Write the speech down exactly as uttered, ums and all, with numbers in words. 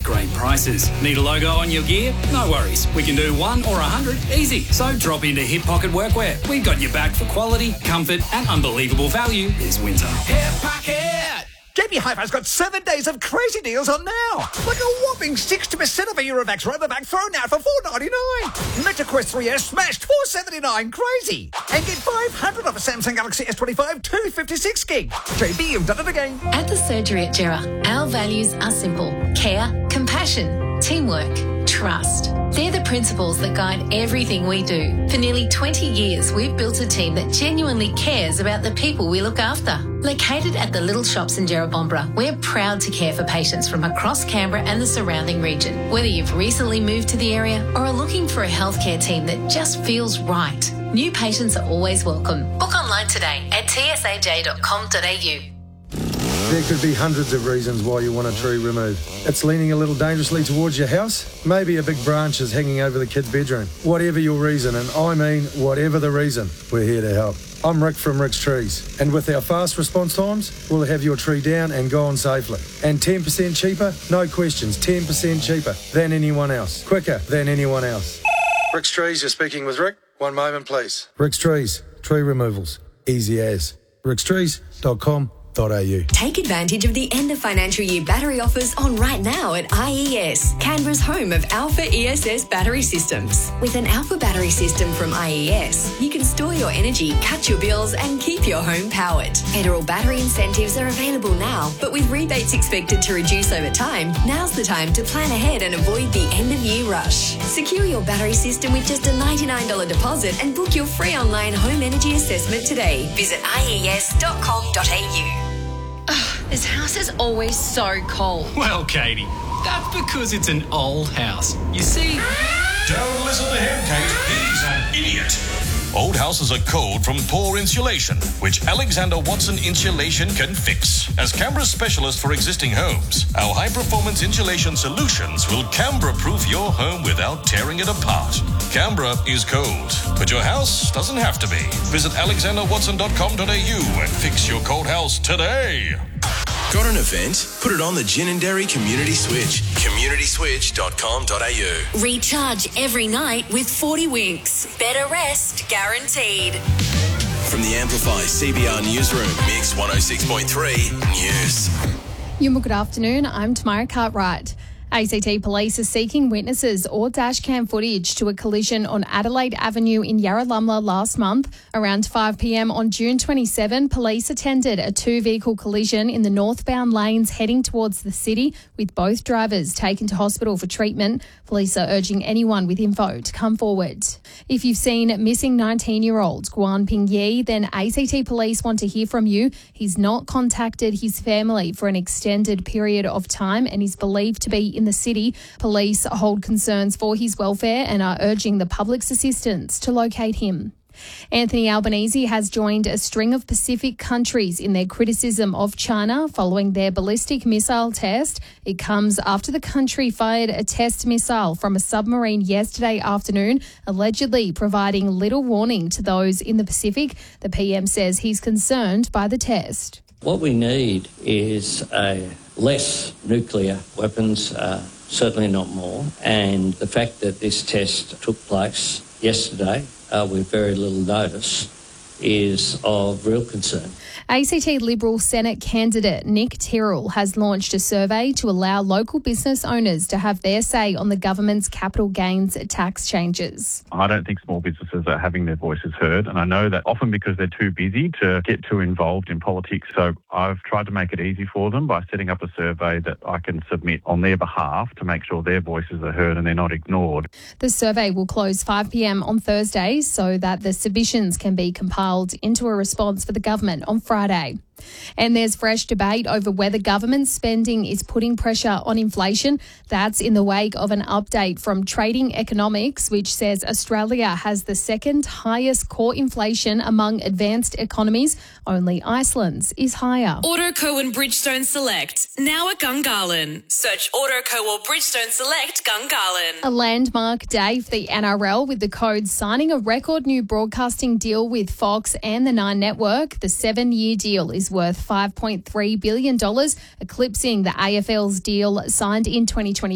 great prices. Need a logo on your gear? No worries. We can do one or a hundred, easy. So drop into Hip Pocket Workwear. We've got your back for quality, comfort and unbelievable value this winter. Hip Pocket! J B Hi-Fi's got seven days of crazy deals on now. Like a whopping sixty percent of a Eurovax Robovac thrown out for four ninety-nine. MetaQuest three S smashed four seventy-nine. Crazy. And get five hundred off a Samsung Galaxy S twenty-five two fifty-six gig. J B, you've done it again. At the surgery at Gera, our values are simple. Care, compassion, teamwork, trust. They're the principles that guide everything we do. For nearly twenty years, we've built a team that genuinely cares about the people we look after. Located at the Little Shops in Jerrabomberra, we're proud to care for patients from across Canberra and the surrounding region. Whether you've recently moved to the area or are looking for a healthcare team that just feels right, new patients are always welcome. Book online today at t s a j dot com dot a u. There could be hundreds of reasons why you want a tree removed. It's leaning a little dangerously towards your house. Maybe a big branch is hanging over the kid's bedroom. Whatever your reason, and I mean whatever the reason, we're here to help. I'm Rick from Rick's Trees, and with our fast response times, we'll have your tree down and gone safely. And ten percent cheaper? No questions, ten percent cheaper than anyone else. Quicker than anyone else. Rick's Trees, you're speaking with Rick. One moment, please. Rick's Trees, tree removals. Easy as. ricks trees dot com. Take advantage of the end of financial year battery offers on right now at I E S, Canberra's home of Alpha E S S battery systems. With an Alpha battery system from I E S, you can store your energy, cut your bills and keep your home powered. Federal battery incentives are available now, but with rebates expected to reduce over time, now's the time to plan ahead and avoid the end of year rush. Secure your battery system with just a ninety-nine dollars deposit and book your free online home energy assessment today. Visit I E S dot com dot a u. This house is always so cold. Well, Katie, that's because it's an old house. You see... Don't listen to him, Kate. He's an idiot. Old houses are cold from poor insulation, which Alexander Watson Insulation can fix. As Canberra's specialist for existing homes, our high-performance insulation solutions will Canberra-proof your home without tearing it apart. Canberra is cold, but your house doesn't have to be. Visit alexander watson dot com dot a u and fix your cold house today. Got an event? Put it on the Gin and Dairy Community Switch. community switch dot com dot a u. Recharge every night with forty winks. Better rest guaranteed. From the Amplify C B R Newsroom, Mix one oh six point three News. Yuma, good afternoon. I'm Tamara Cartwright. A C T Police are seeking witnesses or dashcam footage to a collision on Adelaide Avenue in Yarralumla last month. Around five p m on June twenty-seventh, police attended a two-vehicle collision in the northbound lanes heading towards the city, with both drivers taken to hospital for treatment. Police are urging anyone with info to come forward. If you've seen missing nineteen-year-old Guan Ping Yi, then A C T Police want to hear from you. He's not contacted his family for an extended period of time and is believed to be in the city. Police hold concerns for his welfare and are urging the public's assistance to locate him. Anthony Albanese has joined a string of Pacific countries in their criticism of China following their ballistic missile test. It comes after the country fired a test missile from a submarine yesterday afternoon, allegedly providing little warning to those in the Pacific. The P M says he's concerned by the test. What we need is a less nuclear weapons, uh, certainly not more. And the fact that this test took place yesterday uh, with very little notice is of real concern. A C T Liberal Senate candidate Nick Tyrrell has launched a survey to allow local business owners to have their say on the government's capital gains tax changes. I don't think small businesses are having their voices heard, and I know that often because they're too busy to get too involved in politics. So I've tried to make it easy for them by setting up a survey that I can submit on their behalf to make sure their voices are heard and they're not ignored. The survey will close five p m on Thursday so that the submissions can be compiled into a response for the government on Friday. Friday. And there's fresh debate over whether government spending is putting pressure on inflation. That's in the wake of an update from Trading Economics, which says Australia has the second highest core inflation among advanced economies. Only Iceland's is higher. Autoco and Bridgestone Select, now at Gungahlin. Search Autoco or Bridgestone Select Gungahlin. A landmark day for the N R L, with the Codes signing a record new broadcasting deal with Fox and the Nine Network. The seven-year deal is worth five point three billion dollars, eclipsing the A F L's deal signed in twenty twenty.